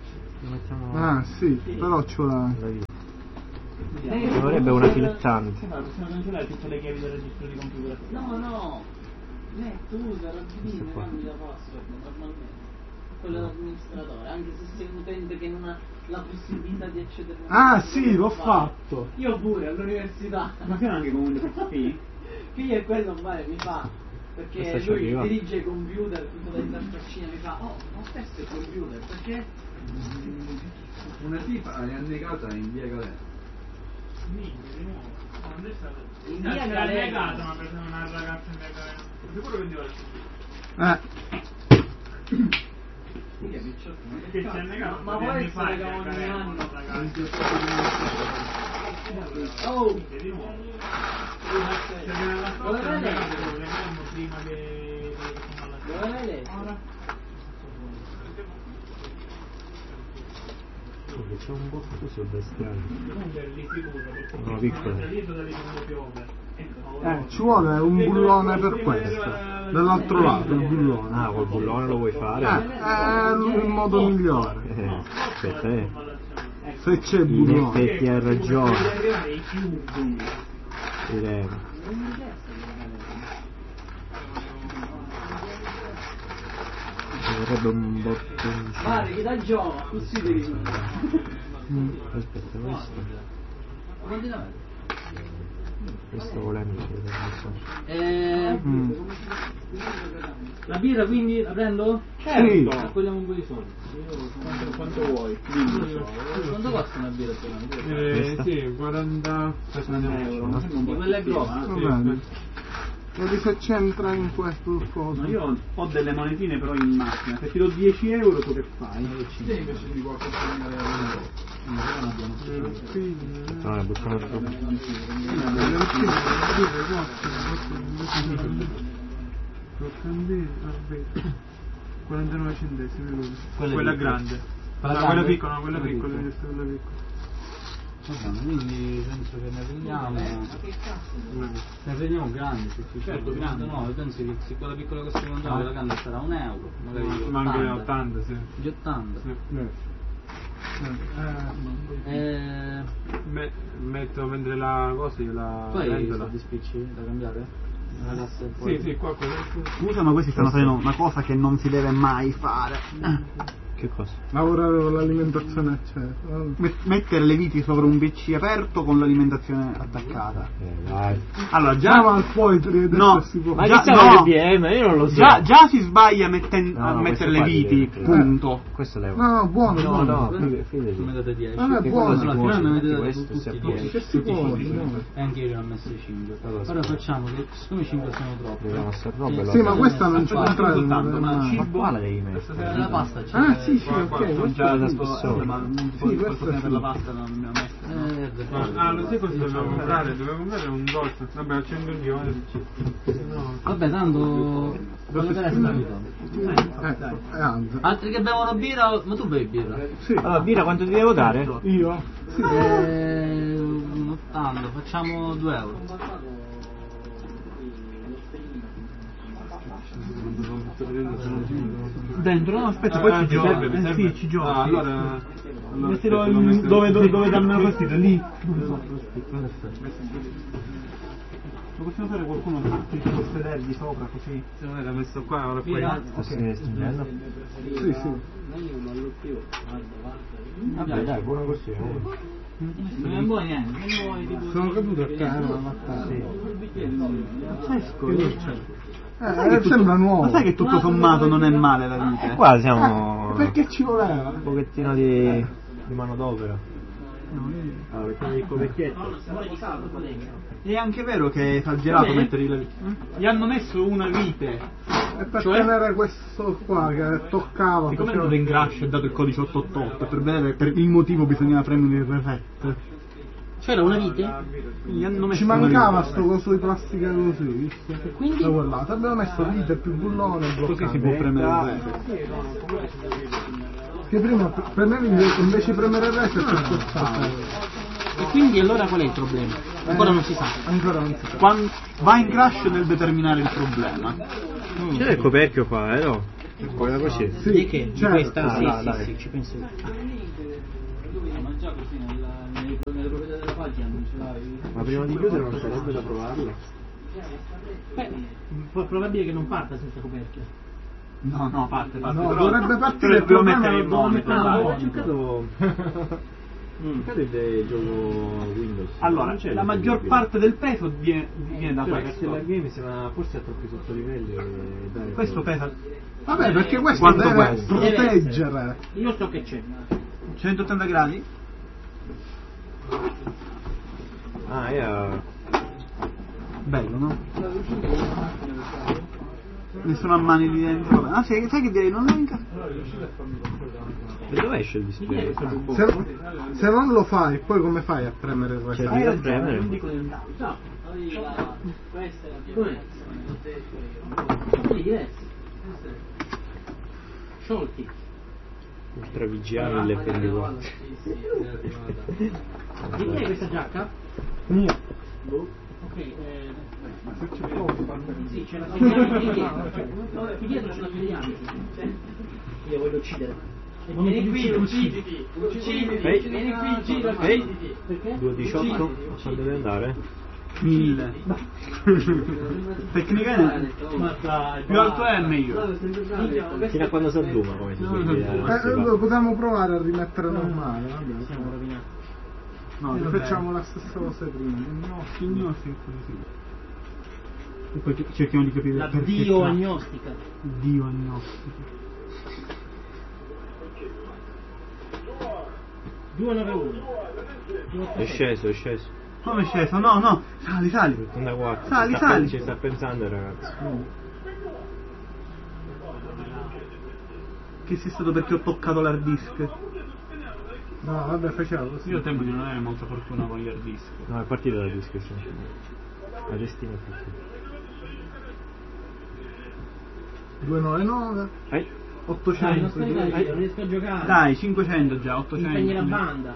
Lo mettiamo... Ah sì, però ci vuole... Ci vorrebbe una filettante. Possiamo cancellare tutte le chiavi del registro di computer. No, tu usa Rabbini, cambi la password normalmente. Quello dell'amministratore, anche se sei un utente che non ha la possibilità di accedere. Ah sì, l'ho fatto. Io pure all'università. Ma che anche con Windows XP? Figlia e quello mi fa. Perché Questa ci lui arriva. dirige i computer, tutto da interfaccina, mi fa, oh, ma questo è il computer, perché? Una tipa è annegata in via Galera. In via Galera. Negata, ma per una ragazza in via Galera. Sicuro che Dio che c'è negato. Ma può essere che ogni anno Oh, di nuovo. Se viene alla Dove scorsa l'hai non è letto? che lo vediamo prima che Dove l'hai letto? C'è un botto così bestiale. non per di sicuro, perché No, piccolo. è salito da lì quando piove. Ci vuole un bullone per questo. Dall'altro lato il bullone. Ah, col bullone lo vuoi fare? È il modo migliore. Aspetta, Se c'è il in bullone. effetti hai ragione. Arrivare i chiudi. Direi. Ci vorrebbe un botto in Guarda, che da giovane, così devi Aspetta, questo. Continuare. Questo volendo ci vede. La birra quindi la prendo? Sì. Raccogliamo un po' di soldi. Quanto vuoi? Quanto costa una birra secondo te? Sì, 40 euro. Di quelle grosse? Va bene. Vedi se c'entra in questo il coso. Ma io ho delle monetine però in macchina. Se ti do 10 euro tu che fai? No, ne buttano giù. 49 centesimi. Quella grande. Quella Quella grande? piccola, quella piccola. Quindi penso che ne prendiamo. Ne prendiamo grandi, certo, grande no, penso che se quella piccola che stiamo mangiando la grande sarà un euro, magari Ma anche 80, sì. Di 80. Metto mentre la cosa io la Poi vendola. di spicci da cambiare? La cassa e Sì, poi. sì, qua Scusa, ma questi stanno facendo una cosa che non si deve mai fare. Che cosa? Lavorare con l'alimentazione eccetera. Mettere le viti sopra un PC aperto con l'alimentazione attaccata. Dai. Allora Chiama già al poetry e No, detto si può. Ma già- che sa no. l'RPM? Io non lo so. già si sbaglia a No, mettere questo le qua viti, devi- punto. Questo levo. No, buono, No, buono. no, fidati. Tu mi date 10. Non è Che buono. cosa si Allora, può? fino a me Metti vedete questo tutti se 10. Che si può? No. E anche io ne ho messi 5. Allora, Ora scusa. facciamo che siccome 5 sono troppi. Dobbiamo sta roba e Sì, lo- ma questa non ci Aspetta, entra soltanto, ma ma... Ma quale devi mettere? La pasta c'è. Ah sì, sì, Qua, ok. sono questo già è da tutto. spessore. Ma non Sì, puoi questo per sì. la pasta non mi ha messo. Ah, lo sai cosa dobbiamo comprare? Dobbiamo comprare un dolce. Vabbè, accendo il dio. No. Vabbè, tanto voglio vedere se mi Anzi. altri che bevono birra, ma tu bevi birra? Sì. Allora, birra quanto ti devo dare? Io? Sì. 80, facciamo 2 euro. Dentro, no, aspetta, poi ci gioca. mi serve. Sì, ci gioca. Ah, sì. allora Mettilo aspetta, l'ho messo- dove danno la partita, lì. Lo possiamo fare qualcuno che ti può sedergli sopra così? Se non era messo qua, ora poi. Birra? A sinistra, bello? Sì, sì. Vabbè, dai, buono così. Non è buono niente, che vuoi tipo. Sono caduto a terra. Sembra nuovo. Ma sai che tutto sommato non è male la vita? Qua siamo Perché ci voleva? un pochettino di manodopera. È anche vero che è esagerato mettere la vite. Gli hanno messo una vite. E per Cioè? tenere questo qua che toccava. Siccome è faceva- andato in crash e dato il codice 888, per vedere per il motivo bisognava prendere il reset. C'era una vite? Gli hanno messo Ci una mancava vite. sto coso di plastica così, visto? E quindi? Da quel lato. Abbiamo messo vite più bullone e Così si può premere il reset. Che prima premevi invece di premere il reset per spostare. E quindi allora qual è il problema? Ancora non si sa. Ancora non si sa. Va in crash nel determinare il problema. C'è il coperchio qua, no? Guarda così. Sì, Di che? Di certo. questa? Ah, Sì, là, sì, dai. sì, ci penso io. Ma prima di chiudere non sarebbe da provarlo? Beh, è probabile che non parta senza coperchio. No, parte. No, però dovrebbe partire il dobbiamo problema, mettere il devo monitor. mettere dai. il Ho giocato... il gioco Windows. Allora, Non c'è la il maggior video. parte del peso viene da Cioè, questo. la Games ma forse a troppi sottolivelli dai, Questo pesa Vabbè, perché questo Quanto deve questo? proteggere. Io so che c'è. 180 gradi? Bello, no? Nessuno ha mani lì dentro. Ah, sai che direi non lo E dove esce il display? Se non lo fai, poi come fai a premere il Cioè, reset? devi premere. Quelli diversi. Sciolti. Ultra VGA 1024. Di chi è questa giacca? Mia. Ok, sì, c'è la segnale qui dietro. Qui dietro c'è la segnale. Io voglio uccidere. Vieni qui, ucciditi. Vieni qui, ucciditi. Perché? 218? Quando deve andare? 1000. Tecnicamente più alto è meglio. Fino a quando si adduma, come si dice. Lo potremmo provare a rimettere normale. Vabbè. Siamo rovinati. No, Facciamo la stessa cosa prima. Gnostica. E poi cerchiamo di capire La perché dio-agnostica. Dio-agnostica. 291. È sceso. Come è sceso? No, sali. Da 4. Sali. Ci sta pensando, ragazzi. Che sia stato perché ho toccato l'hard disk. No, vabbè, facciamo così. Io temo di non avere molta fortuna con gli hard disk. No, è partita la discussione. La destina è partita. 299, Dai. 800. Non riesco a giocare. Dai, 500 già, 800. Impegni la banda.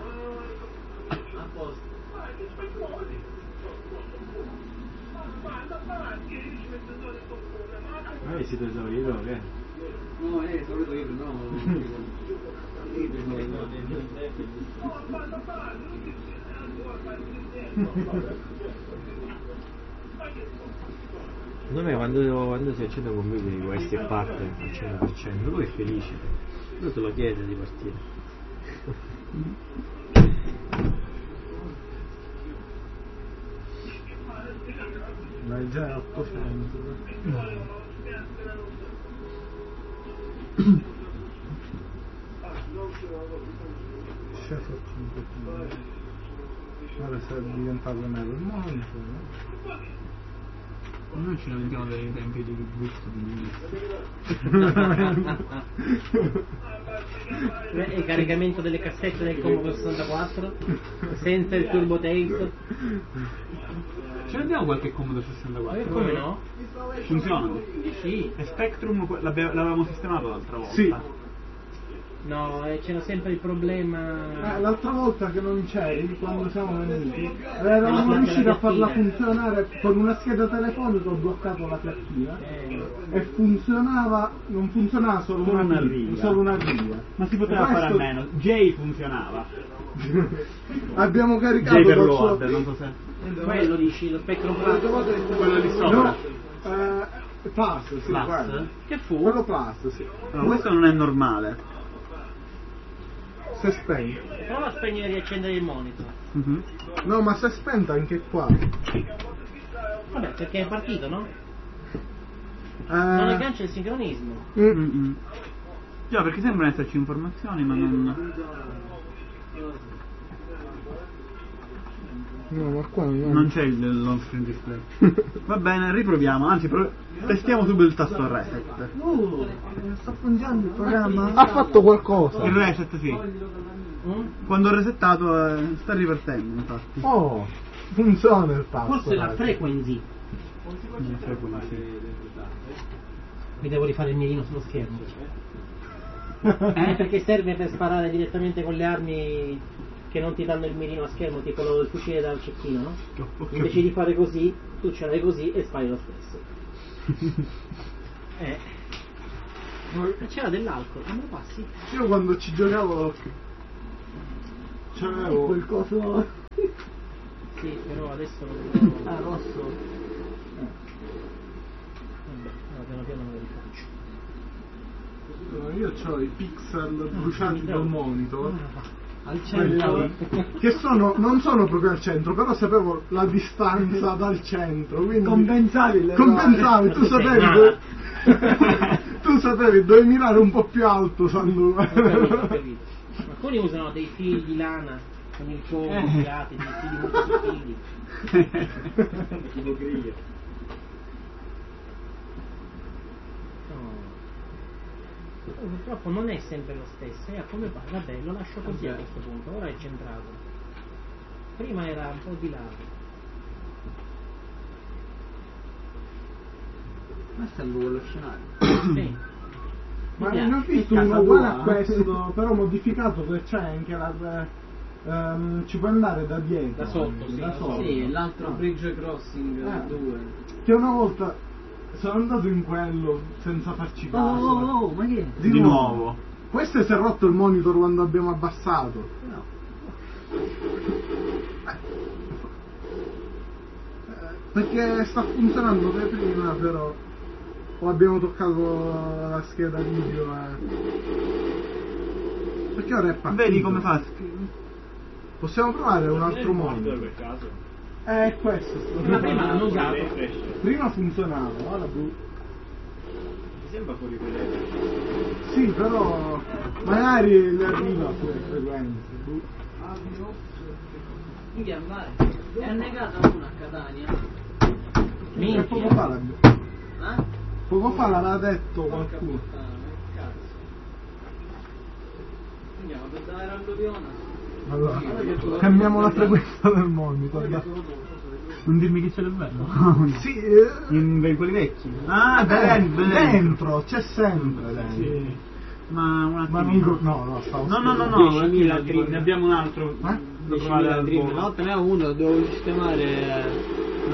Ma è siete esaurito, che? No, esaurito io, no. Secondo me quando si accende un computer di questi e parte al 100%, lui è felice. Lui te lo chiede di partire. Dai, già 800. Sceso 500. Ora è diventato nero il monitor. Noi ci lamentiamo dei tempi di gusto di Il caricamento delle cassette del Commodore 64 senza il Turbo Tales. Ce l'abbiamo qualche Commodore 64? Come no? Funziona? Sì. E Spectrum l'avevamo sistemato l'altra volta. Sì. No, c'era sempre il problema. L'altra volta che non c'eri, quando siamo venuti, eravamo riusciti a farla funzionare con una scheda telefonica, ho bloccato la piattina e funzionava, non funzionava solo una riga. Solo una riga. Ma si poteva fare a meno. J funzionava. Abbiamo J caricato per dal load, suo... non so se. Quello dici, lo Spectrum Plus. Quello di sopra. No, Plus, sì, Plus? quello. Che fu? Quello Plus, sì. No, questo non è normale. Si è spento. Prova a spegnere e riaccendere il monitor. No, ma si è spento anche qua. Vabbè, perché è partito, no? Non aggancia il sincronismo. Già, perché sembrano esserci informazioni, ma non. No, ma qua Non c'è l'on screen display. Va bene, riproviamo, anzi testiamo subito il tasto reset. sta funzionando il programma? Ha fatto qualcosa. Il reset sì. Quando ho resettato sta ripartendo infatti. Oh, funziona il tasto. Forse la frequency. Mi devo rifare il mirino sullo schermo. Perché serve per sparare direttamente con le armi che non ti danno il mirino a schermo, tipo il fucile dal cecchino, no? Invece di fare così, tu ce l'hai così e spari lo stesso. C'era dell'alcol, non me lo passi? Io quando ci giocavo c'avevo quel coso. Sì, però adesso lo devo... Ah, rosso. Piano piano me lo rifaccio. Io ho i pixel bruciati dal monitor. Al centro. Che non sono proprio al centro, però sapevo la distanza dal centro, quindi Compensavi tu sapevi, dovevi mirare un po' più alto, Sandu. Ho capito. Alcuni usano dei fili di lana con il covo, dei fili molto sottili. Tipo griglia. Purtroppo non è sempre lo stesso, e a come fa? Vabbè, lo lascio così a questo punto, ora è centrato. Prima era un po' di lato. Questo è il quello scenario. Sì. Ma Mi ne ho piace. visto uno uguale a questo, però modificato, che c'è anche ci puoi andare da dietro. Da sotto, sì, da da sotto. Sì, l'altro Bridge Crossing 2. Che una volta sono andato in quello senza farci caso. Oh, ma che è? Di nuovo. Questo si è rotto il monitor quando abbiamo abbassato. No. Perché sta funzionando come prima, però. O abbiamo toccato la scheda video. Perché ora è partito. Vedi come fa? Possiamo provare un altro monitor. Per caso. È questo. Ma prima l'hanno usato. Prima funzionava, ora Mi sembra fuori vedere. sì, però magari le arriva sulle frequenze. Quindi andare. È annegata una a Catania. E poco fa poco fa l'aveva detto qualcuno. Andiamo per dare all'Odeona. Allora, cambiamo la frequenza del monitor. dai. Non dirmi che c'è il bello. Sì, In quelli vecchi. Ah, dentro, c'è sempre dentro. Sì. Ma un Ma attimino. no, stavo No, scherzando. 10.000 dream. Ne abbiamo un altro. Da provare 10.000 al dream. volo. Una volta ne avevo uno, dovevo sistemare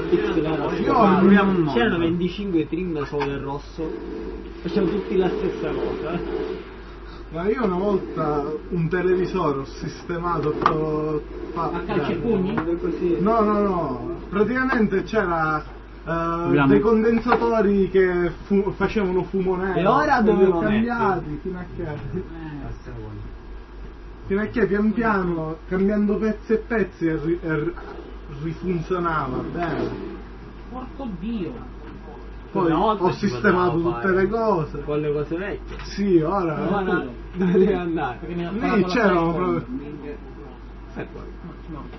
Io- c'erano 25 trim solo del rosso. Facciamo tutti la stessa cosa. Ma io una volta un televisore ho sistemato A calci e pugni? Così. No, praticamente c'era Abbiamo- dei condensatori che facevano fumo nero. E ora dove li ho lo cambiati fino a che pian piano, cambiando pezzi e pezzi, rifunzionava bene. Porco Dio! Poi Una volta ho ci sistemato potevamo tutte fare. le cose. Con le cose vecchie. Sì, ora Ora dove devi andare? Perché mi ha lì parlato la c'erano Falcon. proprio. No.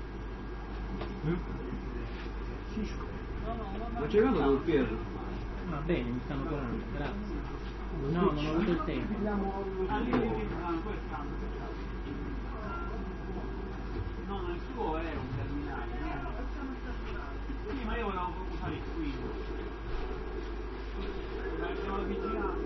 Ma c'è venuto col Piero? Va bene, mi stanno curando, grazie. No, non ho avuto il tempo. No, il suo è un terminale. Sì, ma io volevo usare il qui. L'abbiamo avvicinato.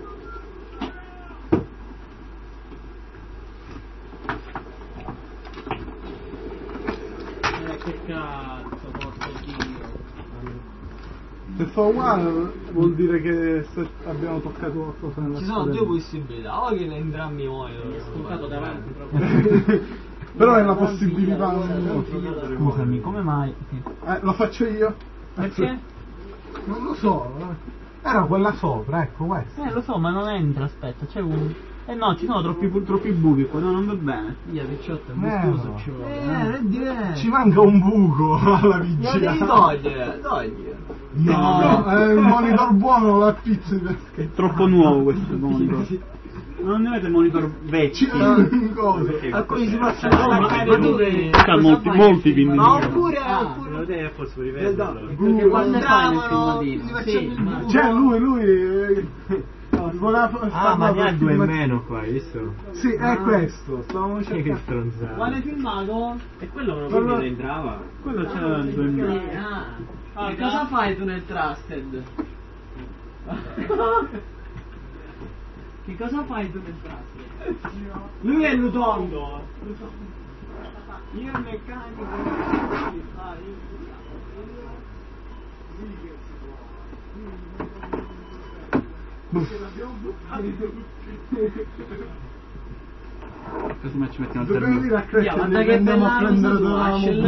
Che cazzo, porco Dio. Se fa uguale vuol dire che abbiamo toccato qualcosa nella Ci sono storia. due possibilità, o che entrambi muoiono. Mi è spuntato davanti proprio. Però è una possibilità. Scusami, come mai? Lo faccio io? Perché? Non lo so. Era quella sopra, ecco questa. Lo so, ma non entra, aspetta, c'è un. No, ci sono troppi buchi qua, no, non va bene. Via, Picciotto è gustoso, gustoso, ci vuole. Ci manca un buco alla Lo vigilia. devi togliere, togli. No, è un monitor buono, la pizza È troppo nuovo questo monitor. Non ne avete monitor vecchi? cose. Alcuni si passano magari pure. C'ha molti pin. Ma oppure Non è forse ripetere. perché quando entravano si facevano il buco. Cioè lui voleva Ma ne ha due in filmare- meno qua, hai visto? Sì, è questo, stavamo Che cercando. stronzata. Quale filmato? E quello non Quello- quindi entrava. Quello c'era nel 2000. Che cosa fai tu nel Trusted? Che cosa fai tu nel Trusted? Lui è Lutondo. Io il meccanico. Così ci mettiamo il Dobbiamo termine. dire a Crescent Guarda che che andiamo a bella prendere rosa dove tua, avevamo